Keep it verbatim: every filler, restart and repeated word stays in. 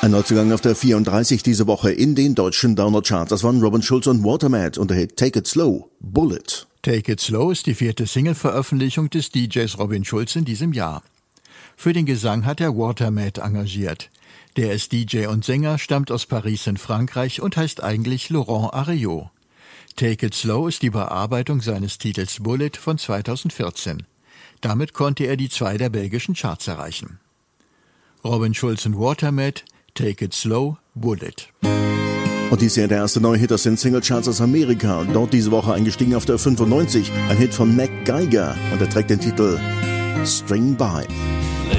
Ein Neuzugang auf der vierunddreißig diese Woche in den deutschen Download-Charts. Das waren Robin Schulz und Watermat und der Hit Take It Slow, Bullet. Take It Slow ist die vierte Single-Veröffentlichung des D Js Robin Schulz in diesem Jahr. Für den Gesang hat er Watermat engagiert. Der ist D J und Sänger, stammt aus Paris in Frankreich und heißt eigentlich Laurent Arreault. Take It Slow ist die Bearbeitung seines Titels Bullet von zweitausendvierzehn. Damit konnte er die zwei der belgischen Charts erreichen. Robin Schulz und Watermat, Take It Slow, Bullet. Und dies ist ja der erste neue Hit aus den Singlecharts aus Amerika. Dort diese Woche eingestiegen auf der fünfundneunzig. Ein Hit von Mac Geiger und er trägt den Titel String By.